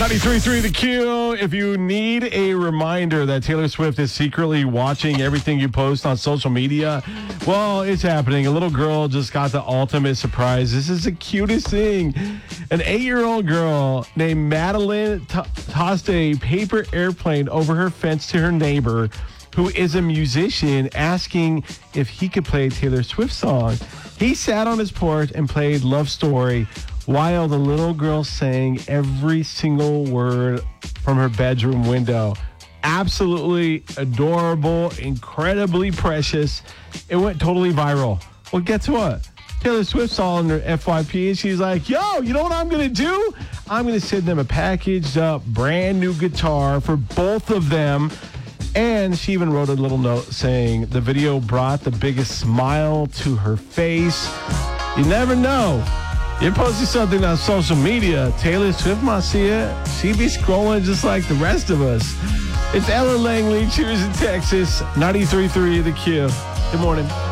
93.3 The Q. If you need a reminder that Taylor Swift is secretly watching everything you post on social media, well, it's happening. A little girl just got the ultimate surprise. This is the cutest thing. An 8-year-old girl named Madeline tossed a paper airplane over her fence to her neighbor, who is a musician, asking if he could play a Taylor Swift song. He sat on his porch and played Love Story while the little girl sang every single word from her bedroom window. Absolutely adorable, incredibly precious. It went totally viral. Well, guess what? Taylor Swift saw on her FYP and she's like, yo, you know what I'm going to do? I'm going to send them a packaged up brand new guitar for both of them. And she even wrote a little note saying the video brought the biggest smile to her face. You never know. You're posting something on social media, Taylor Swift might see it. She be scrolling just like the rest of us. It's Ella Langley, Cheers in Texas, 93.3 The Q. Good morning.